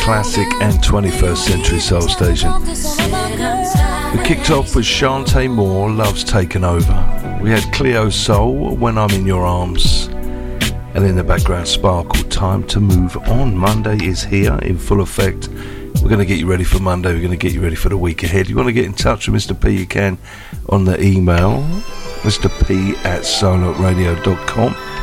classic and 21st century soul station. We kicked off with Shantae Moore, Love's Taken Over. We had Cleo Soul, When I'm in Your Arms. And in the background, Sparkle, Time to Move On. Monday is here in full effect. We're going to get you ready for Monday. We're going to get you ready for the week ahead. You want to get in touch with Mr. P, you can on the email, mrp@solarradio.com.